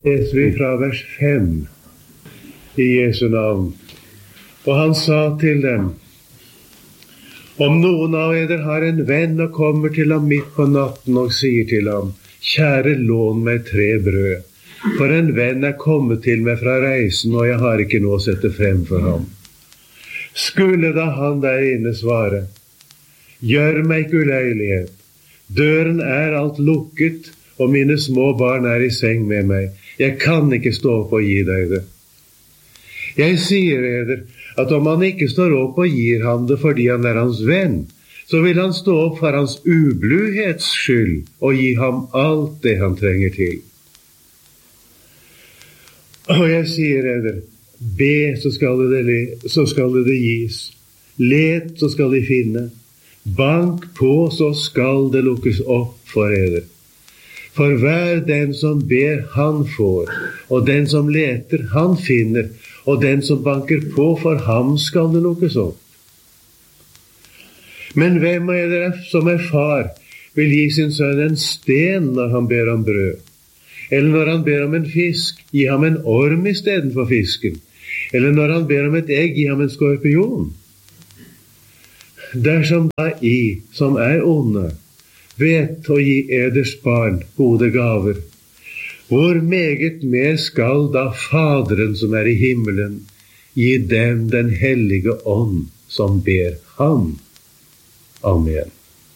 leser vi fra vers 5 i Jesu navn. Og han sa til dem: Om noen av eder har en venn og kommer til ham midt på natten og sier til ham: Kjære, lån meg 3 brød, for en venn er kommet til meg fra reisen, og jeg har ikke noe å sette frem for ham. Skulle da han der inne svare: Gjør meg ikke uleilighet, døren er alt lukket, og mine små barn er i seng med meg. Jeg kan ikke stå opp og gi deg det. Jeg sier eder, at om han ikke står opp og gir ham det fordi han er hans venn, så vil han stå opp for hans ubluhets skyld og gi ham alt det han trenger til. Og jeg sier eder, be, så skal det gis. Let, så skal de finne. Bank på, så skal det lukkes opp for eder. For hver den som ber, han får, og den som leter, han finner, og den som banker på, for ham skal det lukkes opp. Men hvem av dere som er far, vil gi sin sønn en sten når han ber om brød? Eller når han ber om en fisk, gi ham en orm i stedet for fisken? Eller når han ber om et egg, gi ham en skorpion? Dersom da som er onde, vet å gi eders barn gode gaver, hvor meget mer skal da Faderen som er i himmelen gi dem den hellige ånd som ber ham? Amen.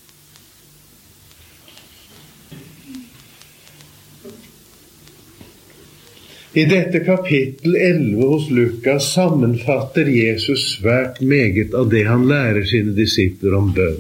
I dette kapittel 11 hos Lukas sammenfatter Jesus svært meget av det han lærer sine disipler om bønn.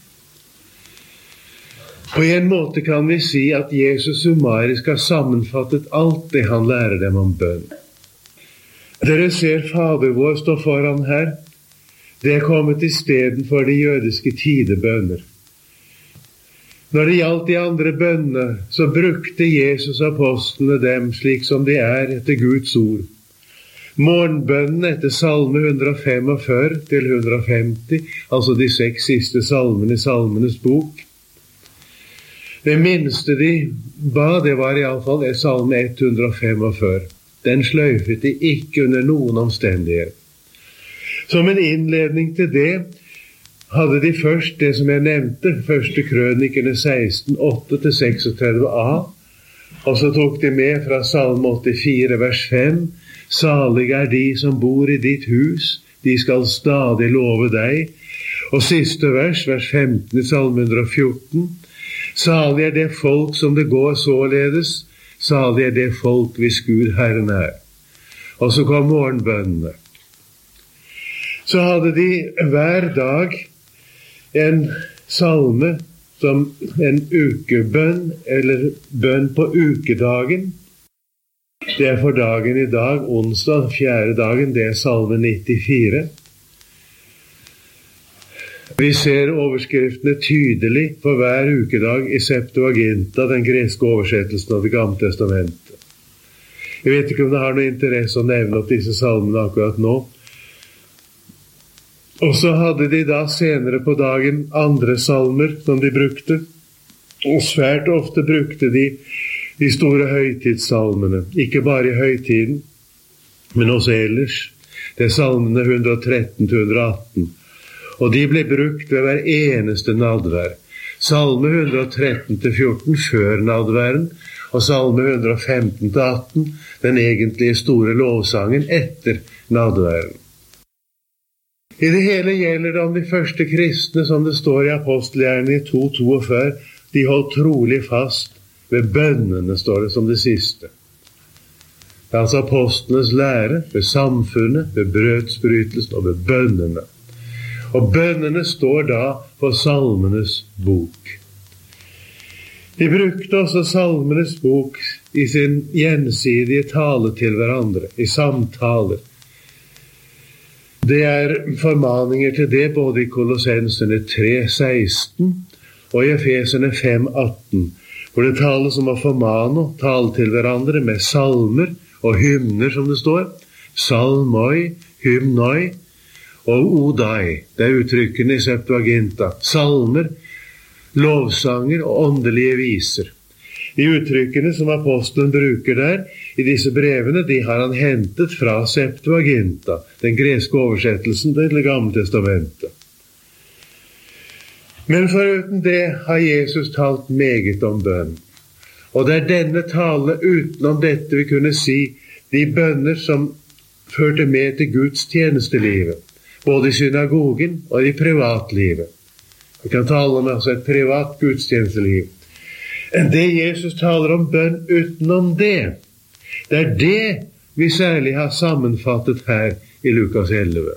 På en måte kan vi si at Jesus summarisk har sammenfattet alt det han lærer dem om bønn. Dere ser Fader vår stå foran her. Det er kommet i stedet for de jødiske tidebønner. Når det gjaldt de andre bønnene, så brukte Jesus apostlene dem slik som de er etter Guds ord. Morgenbønnen etter salme 145 til 150, altså de 6 siste salmene i Salmenes bok. Det minste de ba, det var i alle fall salme 145. Den sløyfet de ikke under noen omstendighet. Som en innledning til det hadde de først det som jeg nevnte, første Krønikerne 16, 8-36a, og så tok de med fra salme 84, vers 5, Salig er de som bor i ditt hus, de skal stadig love deg, og siste vers 15 i salme 114, Salig er det folk som det går således, salig er det folk hvis Gud Herren er. Og så kom morgenbønnene. Så hadde de hver dag en salme som en ukebønn, eller bønn på ukedagen. Det er for dagen i dag, onsdag, 4. dagen, det er salme 94. Vi ser overskriftene tydelig for hver ukedag i Septuaginta, den greske oversettelsen av Det gamle testamentet. Jeg vet ikke om det har noe interesse å nevne opp disse salmene akkurat nå. Og så hadde de da senere på dagen andre salmer som de brukte, og svært ofte brukte de store høytidssalmene, ikke bare i høytiden, men også ellers. Det er salmene 113-118. Og de ble brukt ved hver eneste nadvær. Salme 113-14 før nadværen, og salme 115-18, den egentlige store lovsangen etter nadværen. I det hele gjelder det om de første kristne, som det står i apostelgjerningene 2:42, de holdt trolig fast ved bønnene, står det som det siste. Det er altså apostlenes lære, ved samfunnet, ved brødsbrytelsen og ved bønnene. Og bønnene står da på Salmenes bok. De brukte også Salmenes bok i sin gjensidige tale til hverandre, i samtaler. Det er formaninger til det både i Kolossenserne 3:16 og i Efeserne 5:18, hvor det tales om å formane og tale til hverandre med salmer og hymner, som det står. Salmoi, hymnoi og odai, det er uttrykkene i Septuaginta. Salmer, lovsanger og åndelige viser. De uttrykkene som apostelen bruker der, i disse brevene, de har han hentet fra Septuaginta, den greske oversettelsen til Det gamle testamentet. Men foruten det har Jesus talt meget om bønn. Og det denne tale utenom dette vi kunne si de bønner som førte med til Guds tjenestelivet, både i synagogen og i privatlivet. Vi kan tale om altså et privat gudstjenesteliv. Det Jesus taler om bønn utenom det, det det vi særlig har sammenfattet her i Lukas 11.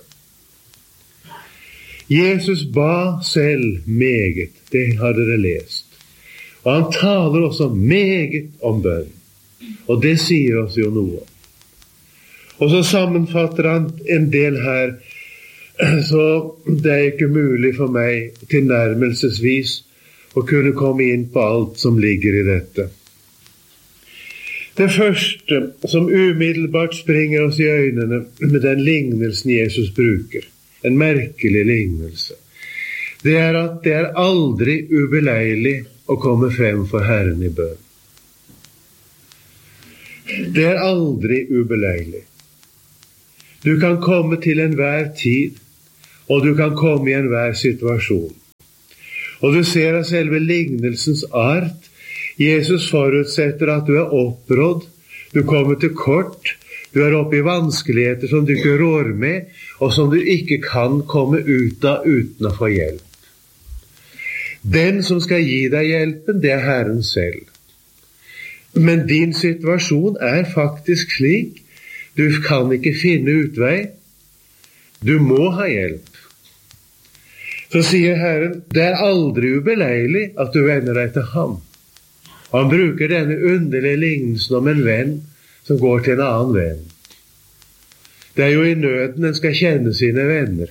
Jesus ba selv meget, det har dere lest. Og han taler også meget om bønn. Og det sier oss jo noe. Og så sammenfatter han en del her, så det ikke mulig for meg tilnærmelsesvis å kunne komme inn på alt som ligger i dette. Det første som umiddelbart springer oss i øynene med den lignelsen Jesus bruker, en merkelig lignelse, det at det aldri ubeleilig å komme frem for Herren i bønn. Det aldri ubeleilig. Du kan komme til enhver tid, og du kan komme i enhver situasjon. Og du ser av selve lignelsens art, Jesus forutsetter at du opprådd, du kommer til kort, du oppe i vanskeligheter som du ikke rår med, og som du ikke kan komme ut av uten å få hjelp. Den som skal gi deg hjelpen, det Herren selv. Men din situasjon faktisk slik, du kan ikke finne utvei, du må ha hjelp. Så sier Herren, det aldri ubeleilig at du vender deg til ham. Og han bruker denne underlige lignelsen om en venn som går til en annen venn. Det jo i nøden en skal kjenne sine venner.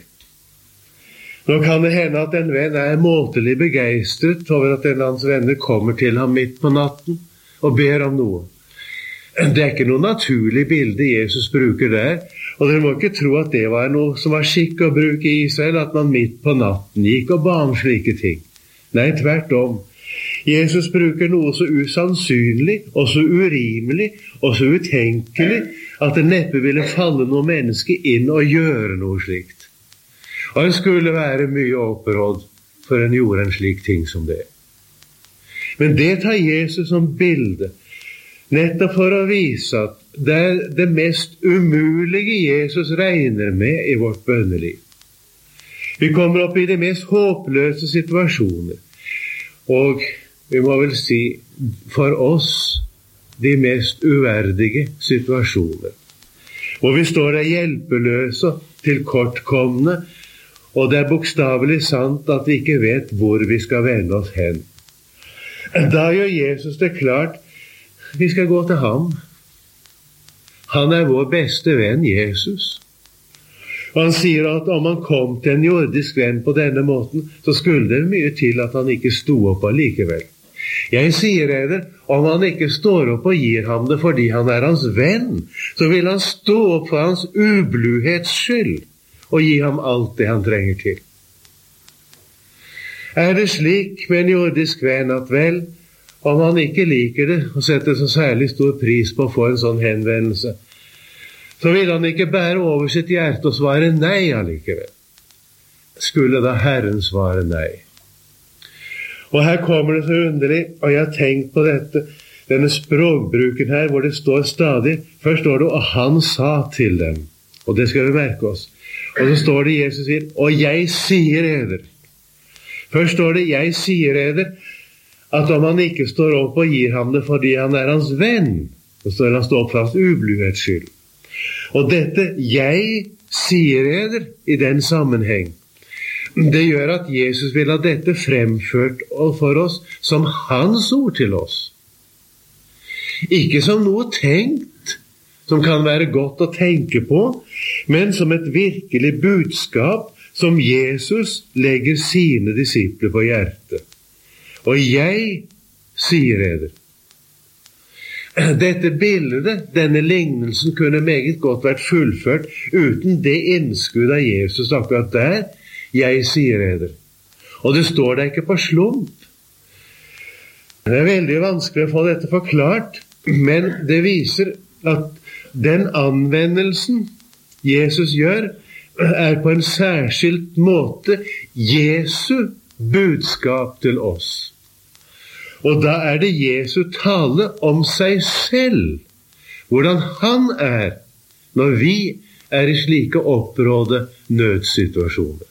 Nå kan det hende at en venn måtelig begeistret over at en av hans venner kommer til ham midt på natten og ber om noe. Det ikke noe naturlig bilde Jesus bruker der, og dere må ikke tro at det var noe som var skikk å bruke i Israel, at man midt på natten gikk og ba om slike ting. Nei, tvert om. Jesus bruker noe så usannsynlig, og så urimelig, og så utenkelig, at det neppe ville falle noe menneske inn og gjøre noe slikt. Og en skulle være mye opprådd for en gjorde en slik ting som det. Men det tar Jesus som bilde, nettopp for å vise at det det mest umulige Jesus regner med i vårt bønneliv. Vi kommer opp i de mest håpløse situasjoner, og vi må vel si for oss de mest uverdige situasjoner. Og vi står der hjelpeløse, tilkortkomne, og det bokstavelig sant at vi ikke vet hvor vi skal vende oss hen. Da gjør Jesus det klart, vi skal gå til ham. Han vår beste venn, Jesus. Og han sier at om han kom til en jordisk venn på denne måten, så skulle det mye til at han ikke stod opp allikevel. Jeg sier dere, om han ikke står opp og gir ham det fordi han hans venn, så vil han stå opp for hans ubluhets skyld og gi ham alt det han trenger til. Det slik med en jordisk venn at vel, om han ikke liker det og setter så særlig stor pris på å få en sånn henvendelse, så vil han ikke bære over sitt hjerte og svare nei allikevel. Skulle da Herren svare nei? Og her kommer det så underlig, og jeg har tenkt på dette, denne språkbruken her, hvor det står stadig, først står det, og han sa til dem, og det skal vi merke oss. Og så står det, Jesus sier, og jeg sier eder. Først står det, jeg sier eder, at om han ikke står opp og gir ham det fordi han hans venn, så står han stå opp for hans ubluhets skyld. Og dette, jeg sier eder, i den sammenheng, det gjør at Jesus vil ha dette fremført for oss som hans ord til oss. Ikke som noe tenkt, som kan være godt å tenke på, men som et virkelig budskap som Jesus legger sine disipler på hjertet. Og jeg sier eder. Dette bildet, denne lignelsen, kunne meget godt vært fullført uten det innskudd av Jesus akkurat der, jeg sier eder. Og det står der ikke på slump. Det veldig vanskelig å få dette forklart, men det viser at den anvendelsen Jesus gjør, på en særskilt måte Jesu budskap til oss. Og da det Jesu tale om seg selv, hvordan han når vi i slike opprådde nødsituasjoner.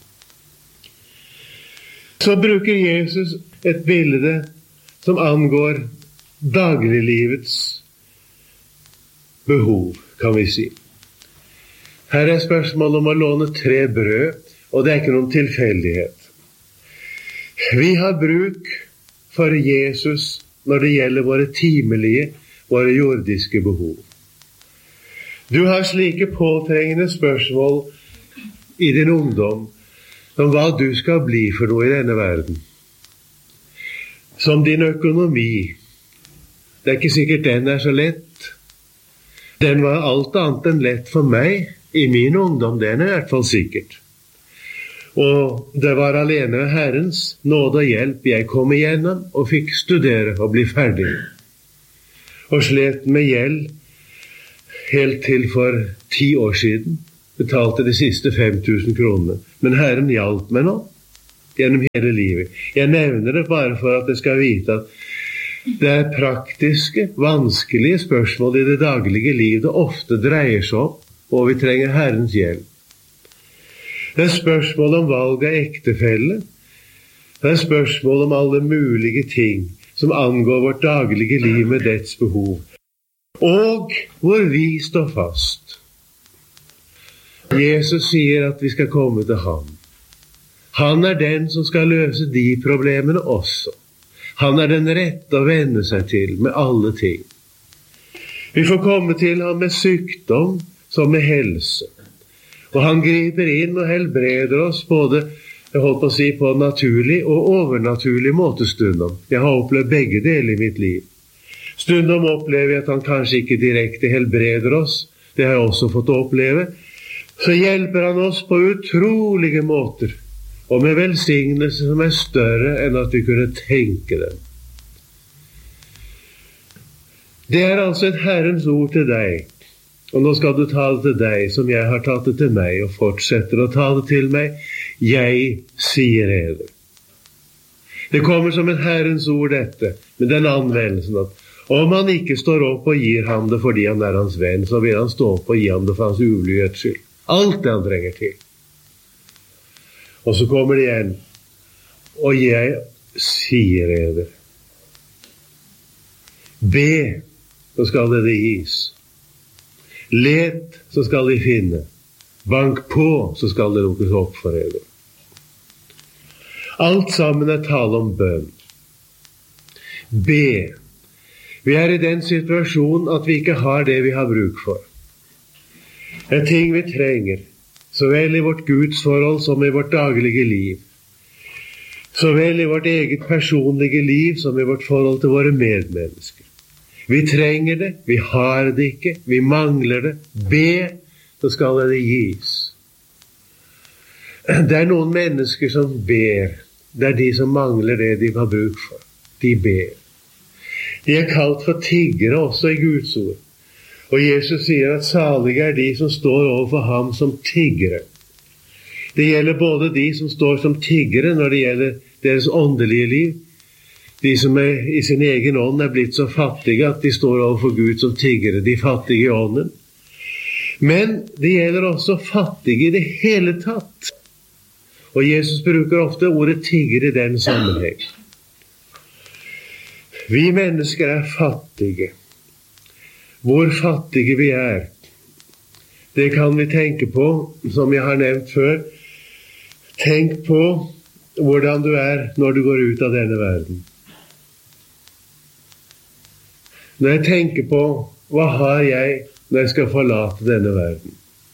Så bruker Jesus et bilde som angår dagliglivets behov, kan vi si. Her spørsmål om å låne 3 brød, og det ikke noen tilfeldighet. Vi har bruk for Jesus når det gjelder våre timelige, våre jordiske behov. Du har slike påtrengende spørsmål i din ungdom om hva du skal bli for noe i denne verden. Som din økonomi. Det ikke sikkert den så lett. Den var alt annet enn lett for meg i min ungdom, den i hvert fall sikkert. Og det var alene Herrens nåde og hjelp jeg kom igjennom og fikk studere og bli ferdig. Og slet med gjeld helt til for 10 år siden. Betalte de siste 5.000 kroner. Men Herren hjalp meg nå gjennom hele livet. Jeg nevner det bare for at jeg skal vite at det praktiske, vanskelige spørsmål i det daglige liv det ofte dreier seg om, og vi trenger Herrens hjelp. Det spørsmål om valg av ektefelle. Det spørsmål om alle mulige ting som angår vårt daglige liv med dets behov. Og hvor vi står fast. Jesus sier at vi skal komme til ham. Han den som skal løse de problemene også. Han den rette å vende seg til med alle ting. Vi får komme til ham med sykdom som med helse. Og han griper inn og helbreder oss både, jeg holdt på å si, på naturlig og overnaturlig måte stundom. Jeg har opplevd begge deler i mitt liv. Stundom opplever jeg at han kanskje ikke direkte helbreder oss. Det har jeg også fått oppleve. Så hjelper han oss på utrolige måter, og med velsignelse som større enn at vi kunne tenke dem. Det altså et Herrens ord til deg, og nå skal du ta det til deg som jeg har tatt det til meg, og fortsetter å ta det til meg. Jeg sier det. Det kommer som et Herrens ord dette, med den anvendelsen at om han ikke står opp og gir ham det fordi han hans venn, så vil han stå opp og gi ham det for hans ulydighets skyld. Alt det han trenger til. Og så kommer det igjen. Og jeg sier det. Be, så skal det gis. Let, så skal de finne. Bank på, så skal det lukkes opp for dere. Alt sammen tale om bønn. Be. Vi i den situasjonen at vi ikke har det vi har bruk for. Det ting vi trenger, så vel i vårt gudsforhold som i vårt daglige liv. Så vel i vårt eget personlige liv som i vårt forhold til våre medmennesker. Vi trenger det, vi har det ikke, vi mangler det. Be, så skal det gis. Det noen mennesker som ber. Det de som mangler det de har bruk for. De ber. De kalt for tiggere også i Guds ord. Og Jesus sier at salige de som står overfor ham som tiggere. Det gjelder både de som står som tiggere når det gjelder deres åndelige liv. De som i sin egen ånd blitt så fattige at de står overfor Gud som tiggere, de fattige i ånden. Men det gjelder også fattige i det hele tatt. Og Jesus bruker ofte ordet tigger i den sammenheng. Vi mennesker fattige. Hvor fattige vi det kan vi tenke på, som jeg har nevnt før. Tenk på hvordan du når du går ut av denne verden. Når jeg tenker på hva har jeg når jeg skal forlate denne verden,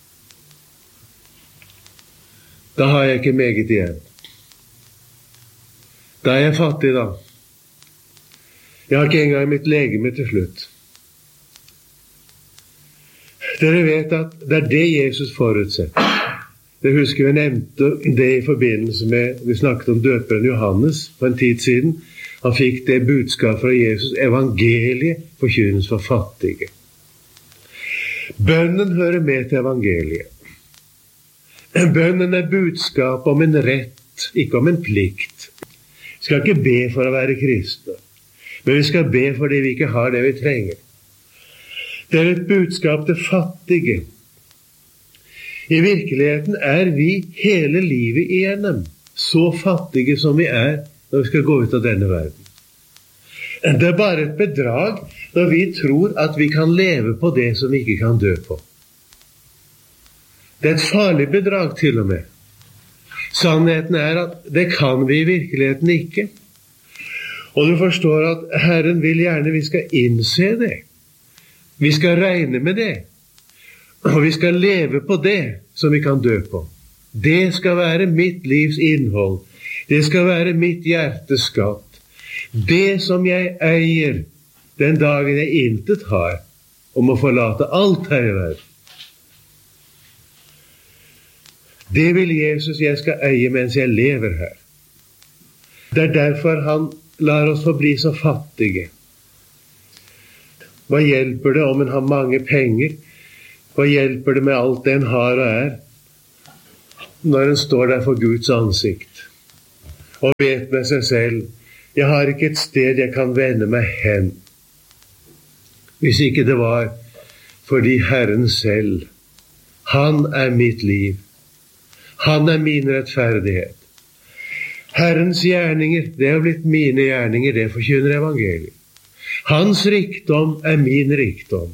da har jeg ikke meget igjen. Da jeg fattig da. Jeg har ikke engang mitt legeme til slutt. Dere vet at det det Jesus forutsetter. Dere husker vi nevnte det i forbindelse med, vi snakket om døperen Johannes for en tid siden. Han fikk det budskap fra Jesus, evangeliet forkynnes for fattige. Bønnen hører med til evangeliet. Bønnen budskap om en rett, ikke om en plikt. Vi skal ikke be for å være kristne, men vi skal be fordi vi ikke har det vi trenger. Det et budskap til fattige. I virkeligheten vi hele livet igjennom så fattige som vi når vi skal gå ut av denne verden. Det bare et bedrag når vi tror at vi kan leve på det som vi ikke kan dø på. Det et farlig bedrag til og med. Sannheten at det kan vi i virkeligheten ikke. Og du forstår at Herren vil gjerne vi skal innse det. Vi skal regne med det. Og vi skal leve på det som vi kan dø på. Det skal være mitt livs innhold. Det skal være mitt hjertes skatt. Det som jeg eier den dagen jeg intet har, om å forlate alt her i verden. Det vil Jesus jeg skal eie mens jeg lever her. Det derfor han lar oss få bli så fattige. Hva hjelper det om en har mange penger? Hva hjelper det med alt det en har og når en står der for Guds ansikt og vet med seg selv, jeg har ikke et sted jeg kan vende meg hen, hvis ikke det var fordi Herren selv, han mitt liv, han min rettferdighet. Herrens gjerninger, det har blitt mine gjerninger, det forkynner evangeliet. Hans rikdom min rikdom.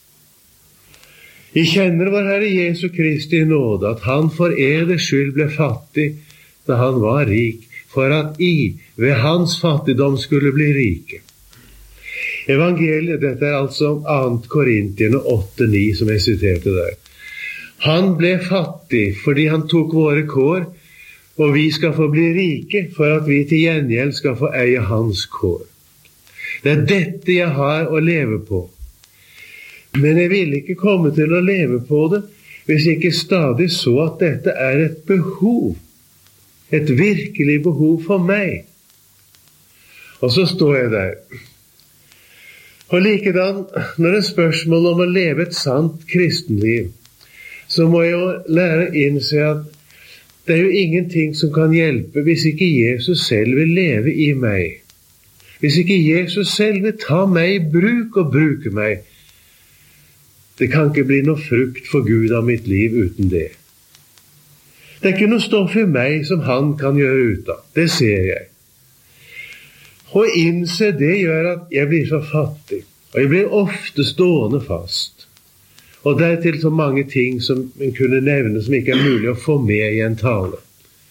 Jeg kjenner vår Herre Jesu Kristi nåde, at han for eders skyld ble fattig da han var rik, for at ved hans fattigdom skulle bli rike. Evangeliet, dette altså 2. Korintierne 8-9, som jeg siterte der. Han ble fattig fordi han tok våre kår, og vi skal få bli rike for at vi til gjengjeld skal få eie hans kår. Det dette jeg har å leve på. Men jeg vil ikke komme til å leve på det hvis jeg ikke stadig så at dette et behov. Et virkelig behov for meg. Og så står jeg der. Og likedan, når det spørsmål om å leve et sant kristenliv, så må jeg jo lære å innse at det jo ingenting som kan hjelpe hvis ikke Jesus selv vil leve i meg. Hvis ikke Jesus selv vil ta meg i bruk og bruke meg. Det kan ikke bli noe frukt for Gud av mitt liv uten det. Det ikke noe stoff i meg som han kan gjøre ut av. Det ser jeg. Å innse det gjør at jeg blir så fattig, og jeg blir ofte stående fast. Og dertil så mange ting som en kunne nevne som ikke mulig å få med i en tale.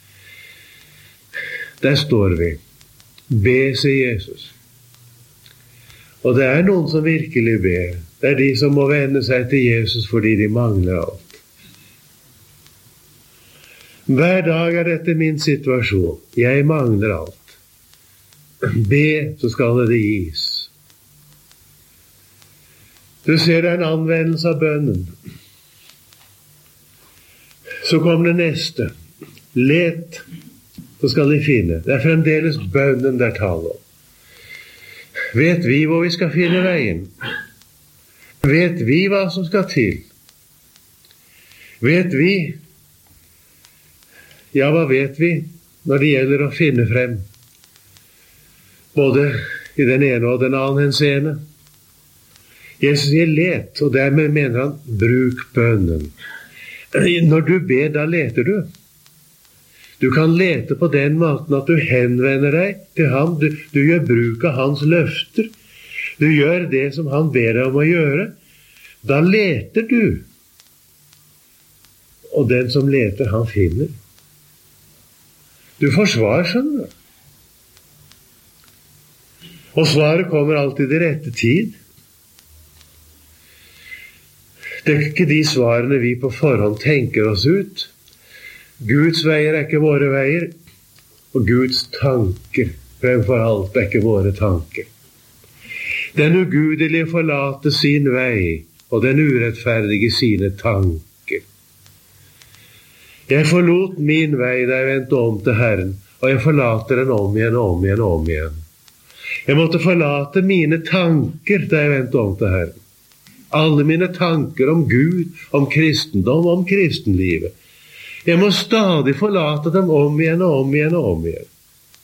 Der står vi. Be, sier Jesus. Og det noen som virkelig ber. Det de som må vende seg til Jesus fordi de mangler alt. Hver dag dette min situasjon. Jeg mangler alt. Be, så skal det gis. Du ser det en anvendelse av bønnen. Så kommer det neste. Let, så skal de finne. Det fremdeles bønnen der taler om. Vet vi hvor vi skal finne veien? Vet vi hva som skal til? Vet vi? Ja, hva vet vi når det gjelder å finne frem? Både i den ene og den annen henseende. Jesus sier let, og dermed mener han bruk bønnen. Når du ber, da leter du. Du kan lete på den måten at du henvender deg til ham. Du gjør bruk av hans løfter. Du gjør det som han ber deg om å gjøre. Da leter du. Og den som leter, han finner. Du får svar, skjønner du. Og svaret kommer alltid i rette tid. Det ikke de svarene vi på forhånd tenker oss ut. Guds veier ikke våre veier, og Guds tanker fremfor alt ikke våre tanker. Den ugudelige forlater sin vei, og den urettferdige sine tanker. Jeg forlot min vei da jeg vendte om til Herren, og jeg forlater den om igjen og om igjen og om igjen. Jeg måtte forlate mine tanker da jeg vendte om til Herren. Alle mine tanker om Gud, om kristendom, om kristenlivet. Jeg må stadig forlate dem om igjen og om igjen og om igjen.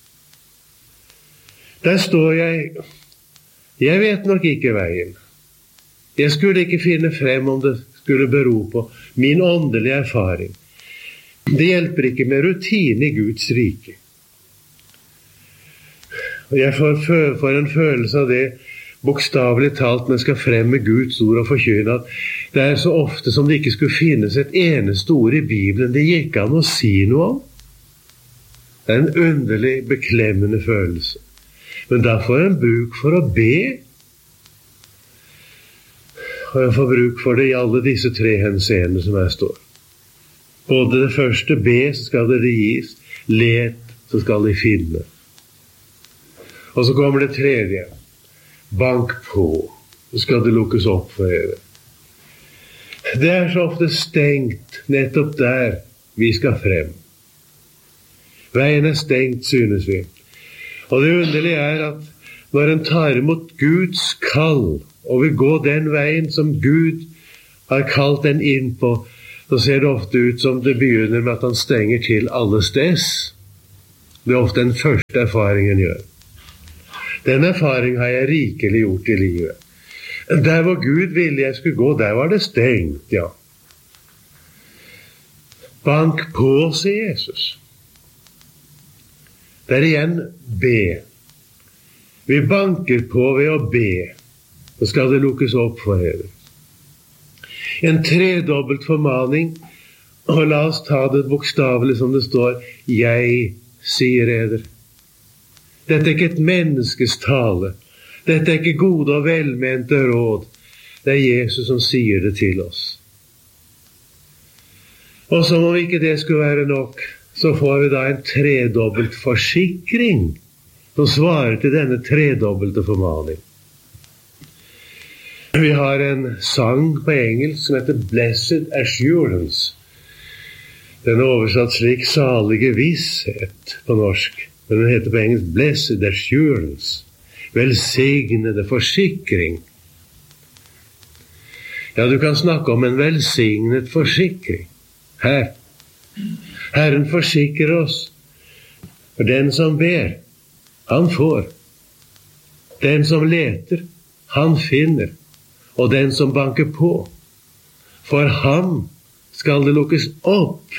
Der står jeg vet nok ikke veien. Jeg skulle ikke finne frem om det skulle bero på min åndelige erfaring. Det hjelper ikke med rutine i Guds rike. Og jeg får en følelse av det, bokstavelig talt, når jeg skal frem med Guds ord og forkynne, at det er så ofte som det ikke skulle finnes et eneste ord i Bibelen det gikk an å si noe om. Det er en underlig, beklemmende følelse. Men da får en bruk for å be, og jeg får bruk for det i alle disse 3 henseender som her står. Både det første, be, så skal det gis, let, så skal de finne. Og så kommer det tredje, bank på, så skal det lukkes opp for dere. Det er så ofte stengt nettopp der vi skal frem. Veien er stengt, synes vi. Og det underlige er at når en tar imot Guds kall, og vil gå den veien som Gud har kalt den inn på, så ser det ofte ut som det begynner med at han stenger til alle steds. Det er ofte den første erfaringen gjør. Den erfaring har jeg rikelig gjort i livet. Der hvor Gud ville jeg skulle gå, der var det stengt, ja. Bank på, sier Jesus. Det er igjen be. Vi banker på ved å be. Så skal det lukkes opp for dere. En tredobbelt formaning, og la oss ta det bokstavelig som det står, jeg sier eder. Dette er ikke et menneskes tale. Dette er ikke gode og velmente råd. Det er Jesus som sier det til oss. Og som om ikke det skulle være nok, så får vi da en tredobbelt forsikring som svarer til denne tredobbelte formaning. Vi har en sang på engelsk som heter Blessed Assurance. Den er oversatt slik salige visshet på norsk, men den heter på engelsk Blessed Assurance. Velsignede forsikring. Ja, du kan snakke om en velsignet forsikring. Her. Herren forsikrer oss. For den som ber, han får. Den som leter, han finner. Og den som banker på, for ham skal det lukkes opp.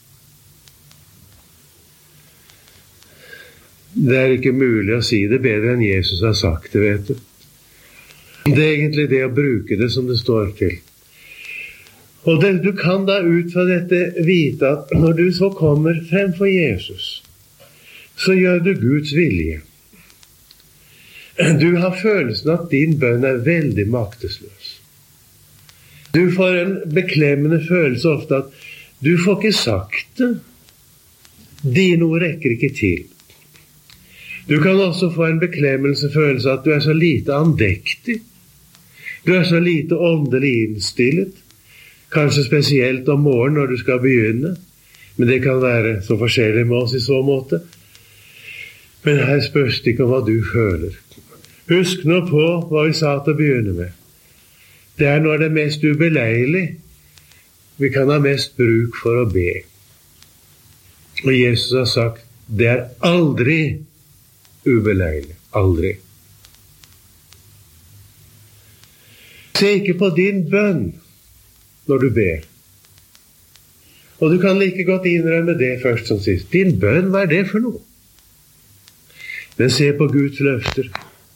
Det er ikke mulig å si det bedre enn Jesus har sagt det, vet du. Det er egentlig det å bruke det som det står til. Og du kan da ut fra dette vite at når du så kommer frem for Jesus, så gjør du Guds vilje. Du har følelsen at din bønn er veldig maktesløs. Du får en beklemmende følelse ofte at du får ikke sagt det. Dine ord rekker ikke til. Du kan også få en beklemmelse følelse at du er så lite andektig. Du er så lite åndelig innstillet. Kanskje spesielt om morgenen når du skal begynne. Men det kan være så forskjellig med oss i så måte. Men her spørs det ikke om hva du føler. Husk nå på hva vi sa til å begynne med. Det er når det er mest ubeleilig vi kan ha mest bruk for å be. Og Jesus har sagt, det er aldri ubeleilig. Aldri. Se ikke på din bønn når du ber. Og du kan like godt innrømme det først som sist. Din bønn, hva er det for noe? Men se på Guds løfter.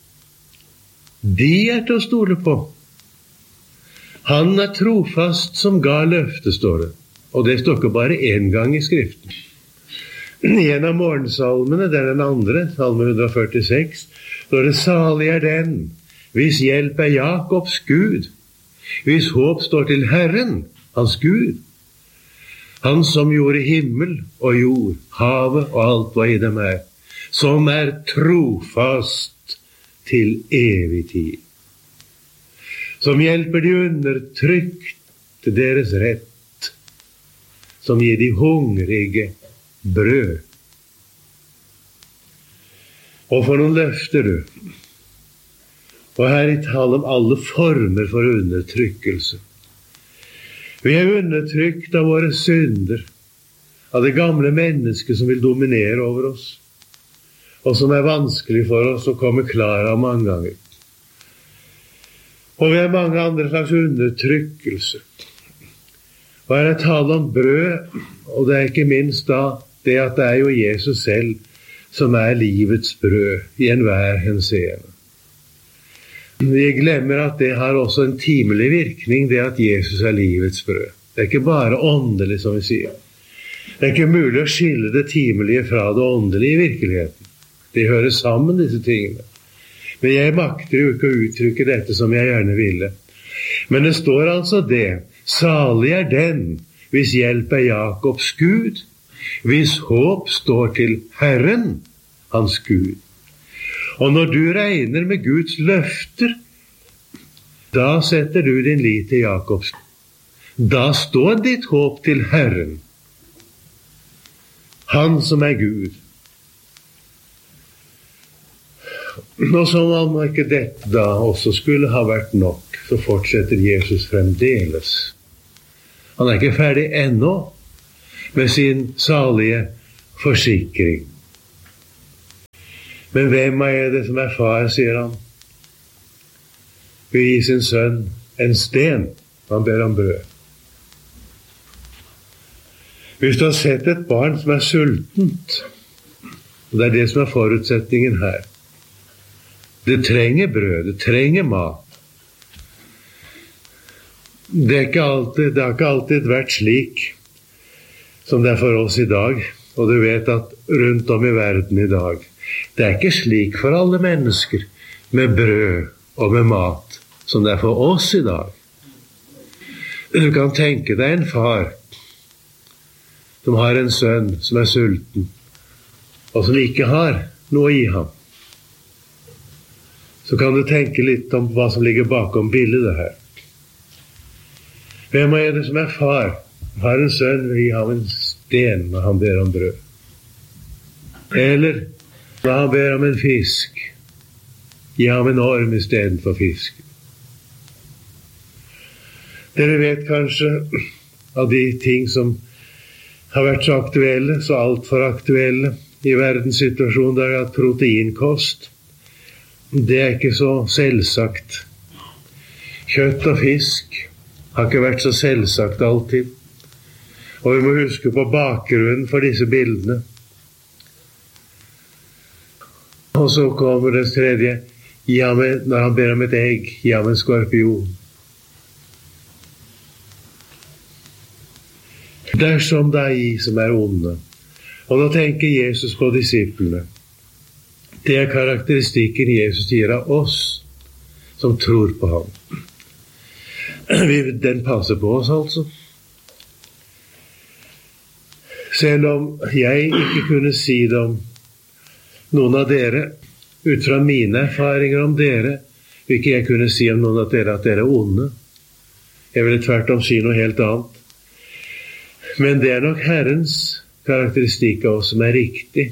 De er til å stole på. Han er trofast som ga løfte, står det. Og det står ikke bare en gang i Skriften. I en av morgensalmene, det er den andre, salme 146, står det, salig er den, hvis hjelp er Jakobs Gud, hvis håp står til Herren, hans Gud. Han som gjorde himmel og jord, havet og alt hva i dem er, som er trofast til evig tid. Som hjelper de undertrykt til deres rett. Som gir de hungrige brød. Og for noen løfter du. Og her er tale om alle former for undertrykkelse. Vi er undertrykt av våre synder, av det gamle mennesket som vil dominere over oss, og som er vanskelig for oss å komme klar av mange ganger. Og vi har mange andre slags undertrykkelse. Og her er tale om brød, og det er ikke minst da det at det er jo Jesus selv som er livets brød i enhver henseende. Vi glemmer at det har også en timelig virkning, det at Jesus er livets brød. Det er ikke bare åndelig, som vi sier. Det er ikke mulig å skille det timelige fra det åndelige i virkeligheten. De hører sammen, disse tingene. Men jeg makter jo ikke å uttrykke dette som jeg gjerne ville. Men det står altså det: salig er den hvis hjelp er Jakobs Gud, hvis håp står til Herren, hans Gud. Og når du regner med Guds løfter, da setter du din lit til Jakobs. Da står ditt håp til Herren, han som er Gud. Og som om ikke dette da også skulle ha vært nok, så fortsetter Jesus fremdeles. Han er ikke ferdig ennå med sin salige forsikring. Men hvem er det som er far, sier han? Vil gi sin sønn en sten. Han ber om brød. Hvis du har sett et barn som er sultent, og det er det som er forutsetningen her, det trenger brød, det trenger mat. Det har ikke alltid vært slik som det er for oss i dag, og du vet at rundt om i verden i dag, det er ikke slik for alle mennesker med brød og med mat som det er for oss i dag. Du kan tenke deg en far som har en sønn som er sulten, og som ikke har noe i ham. Så kan du tenke litt om hva som ligger bakom bildet her. Hvem er det som er far? Har en sønn, vil gi ham en sten når han ber om brød. Eller når han ber om en fisk, gi ham en orm i stedet for fisken. Dere vet kanskje av de ting som har vært så aktuelle, så alt for aktuelle i verdenssituasjonen, der at proteinkost, det er ikke så selvsagt. Kjøtt og fisk har ikke vært så selvsagt alltid. Og vi må huske på bakgrunnen for disse bildene. Og så kommer det tredje: når han ber om et egg, gi ham en skorpion. Dersom det er I som er onde. Og nå tenker Jesus på disiplene. Det er karakteristikken Jesus sier av oss som tror på ham. Den passer på oss altså. Selv om jeg ikke kunne si det om noen av dere, ut fra mine erfaringer om dere, vil ikke jeg kunne si om noen av dere at dere er onde. Jeg ville tvert om si noe helt annet. Men det er nok Herrens karakteristikk av oss som er riktig.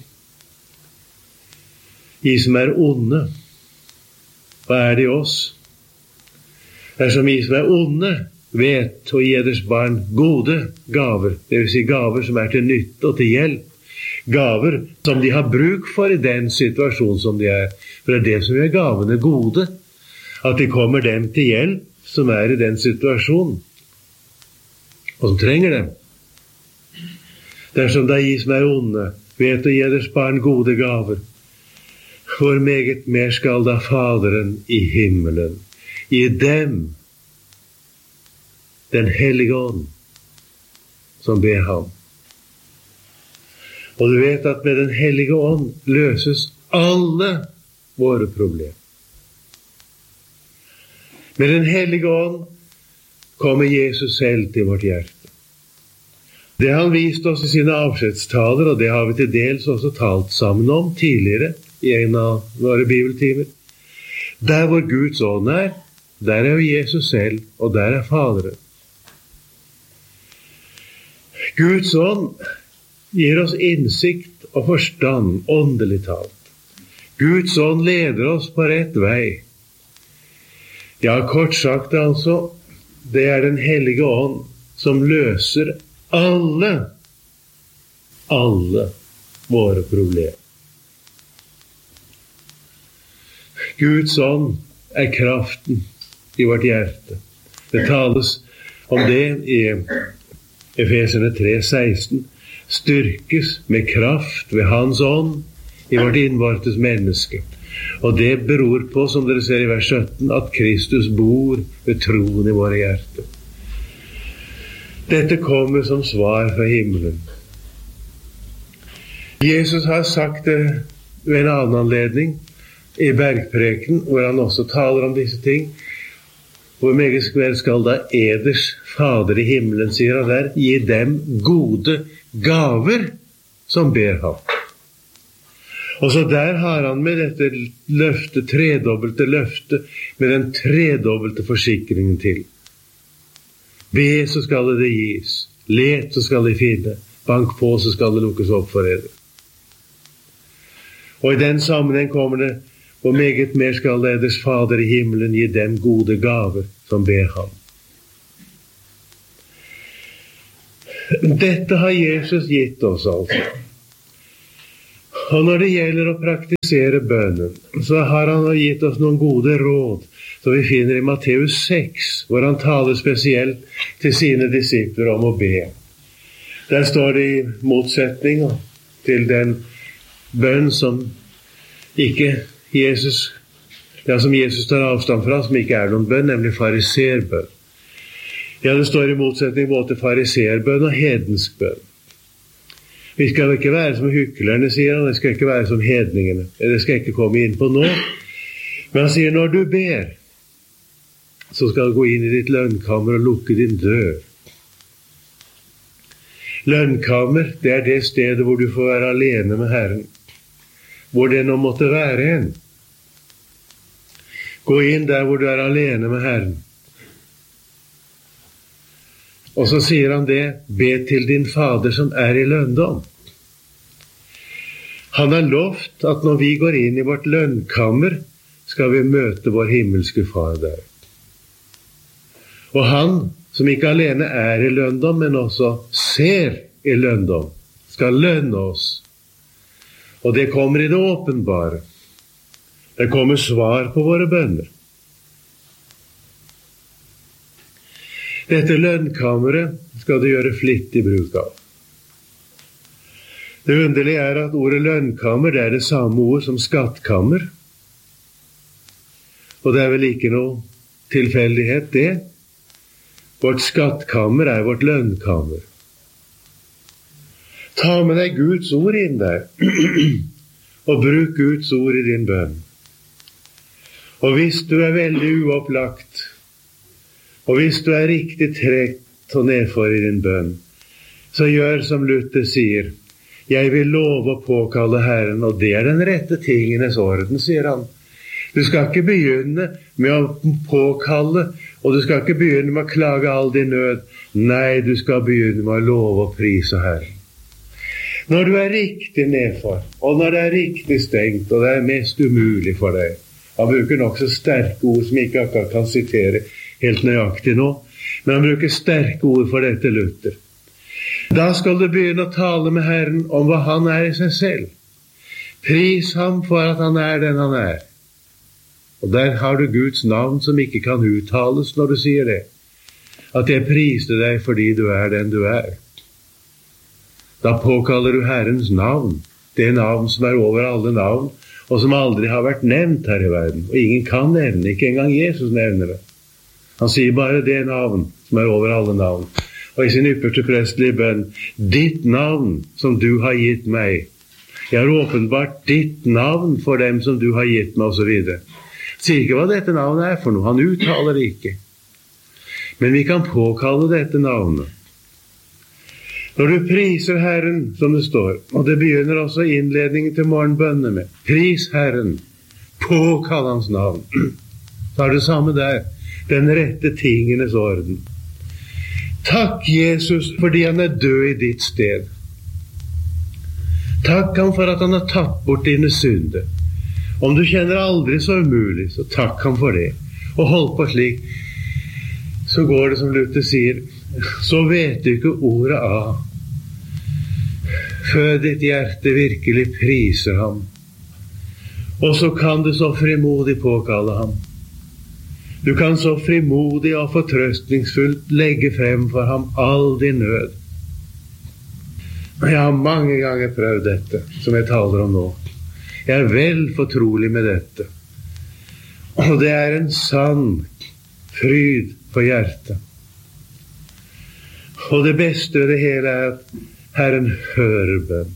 I som er onde, hva er det I oss? Dersom I som er onde vet å gi deres barn gode gaver, det vil si gaver som er til nytte og til hjelp, gaver som de har bruk for I den situasjonen som de er. For det er det som gjør gavene gode, at de kommer dem til hjelp som er I den situasjonen, og som trenger dem. Dersom det I som er onde vet å gi deres barn gode gaver, hvor meget mer skal da Faderen I himmelen gi dem den hellige ånd som ber ham. Og du vet at med den hellige ånd løses alle våre problemer. Med den hellige ånd kommer Jesus selv til vårt hjerte. Det har han vist oss I sine avskjedstaler, og det har vi til dels også talt sammen om tidligere I en av våre bibeltimer. Der hvor Guds ånd er, der jo Jesus selv, og der Faderen. Guds ånd gir oss innsikt og forstand, åndelig talt. Guds ånd leder oss på rett vei. Ja, kort sagt altså, det Den hellige ånd som løser alle våre problemer. Guds ånd kraften i vårt hjerte. Det tales om det i Efeserne 3:16. Styrkes med kraft ved Hans ånd i vårt innvortes menneske. Og det beror på, som dere ser i vers 17, at Kristus bor ved troen i våre hjerter. Dette kommer som svar fra himmelen. Jesus har sagt det ved en annen anledning i bergpreken, hvor han også taler om disse ting. Hvor meget vel skal da eders Fader i himmelen, sier han der, gi dem gode gaver som ber ham. Og så der har han med dette løftet, tredobbelte løftet, med den tredobbelte forsikringen til. Be, så skal det gis. Let, så skal det finne. Bank på, så skal det lukkes opp for dere. Og i den sammenheng kommer det, og meget mer skal deres Fader i himmelen gi dem gode gaver som ber ham. Dette har Jesus gitt oss altså. Og når det gjelder å praktisere bønnen, så har han gitt oss noen gode råd, som vi finner i Matteus 6, hvor han taler spesielt til sine disipler om å be. Der står det i motsetning til den bønn som ikke Jesus, som Jesus tar avstand fra, som ikke noen bønn, nemlig fariserbønn. Ja, det står i motsetning både til fariserbønn og hedensk bønn. Vi skal ikke være som hyklerne, sier han, det skal ikke være som hedningene. Det skal ikke komme inn på nå. Men han sier, når du ber, så skal du gå inn i ditt lønnkammer og lukke din dør. Lønnkammer, det det stedet hvor du får være alene med Herren. Hvor det nå måtte være en. Gå inn der hvor du alene med Herren. Og så sier han det, be til din Fader som i lønndom. Han har lovt at når vi går inn i vårt lønnkammer, skal vi møte vår himmelske Far der. Og han som ikke alene i lønndom, men også ser i lønndom, skal lønne oss. Og det kommer i det åpenbare. Det kommer svar på våre bønner. Dette lønnkammeret skal du gjøre flittig bruk av. Det underlige at ordet lønnkammer, det det samme ord som skattkammer. Og det vel ikke noe tilfeldighet, det. Vårt skattkammer vårt lønnkammer. Ta med deg Guds ord inn der, og bruk Guds ord i din bønn. Og hvis du veldig uopplagt, og hvis du riktig trett og nedfor i din bønn, så gjør som Luther sier, jeg vil love å påkalle Herren, og det den rette tingenes orden, sier han. Du skal ikke begynne med å påkalle, og du skal ikke begynne med å klage all din nød. Nei, du skal begynne med å love og prise Herren. Når du riktig nedfor, og når det riktig stengt, og det mest umulig for deg, han bruker nok så sterke ord som jeg ikke akkurat kan sitere helt nøyaktig nå, men han bruker sterke ord for dette Luther. Da skal du begynne å tale med Herren om hva han i seg selv. Pris ham for at han den han Og der har du Guds navn som ikke kan uttales når du sier det. At jeg priser deg fordi du den du Da påkaller du Herrens navn, det navn som over alle navn, og som aldri har vært nevnt her i verden. Og ingen kan nevne, ikke engang Jesus nevner det. Han sier bare det navn som over alle navn. Og i sin ypperste prestelige bønn, ditt navn som du har gitt meg. Jeg har åpenbart ditt navn for dem som du har gitt meg, og så videre. Sier ikke hva dette navnet for noe, han uttaler det ikke. Men vi kan påkalle dette navnet. Når du priser Herren, som det står, og det begynner også innledningen til morgenbønne med, pris Herren, påkall hans navn. Så det samme der, den rette tingenes orden. Takk Jesus fordi han død i ditt sted. Takk han for at han har tatt bort dine synder. Om du kjenner aldri så umulig, så takk han for det. og holdt på slik, så går det som Luther sier, så vet du ikke ordet av, før ditt hjerte virkelig priser ham. Og så kan du så frimodig påkalle ham. Du kan så frimodig og fortrøstningsfullt legge frem for ham all din nød. Jeg har mange ganger prøvd dette, som jeg taler om nå. Jeg er vel fortrolig med dette. Og det er en sann fryd for hjertet. Og det beste ved det hele er at Herren hører bønn.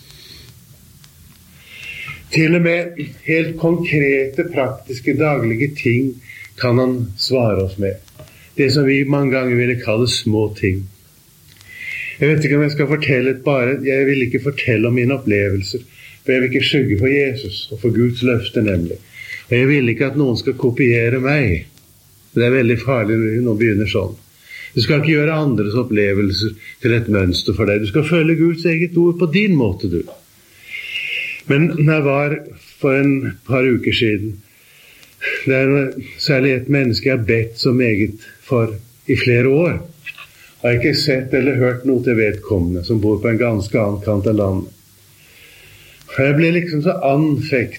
Til og med helt konkrete, praktiske, daglige ting kan han svare oss med. Det som vi mange ganger ville kalle små ting. Jeg vet ikke om jeg skal fortelle jeg vil ikke fortelle om mine opplevelser, for jeg vil ikke skygge for Jesus og for Guds løfte nemlig. Og jeg vil ikke at noen skal kopiere meg. Det er veldig farlig når noen begynner sånn. Du skal ikke gjøre andres opplevelser til et mønster for deg. Du skal følge Guds eget ord på din måte, du. Men når jeg var for en par uker siden, det er særlig et menneske jeg har bedt så meget for i flere år. Jeg har ikke sett eller hørt noe til vedkommende som bor på en ganske annen kant av landet. Jeg ble liksom så anfektet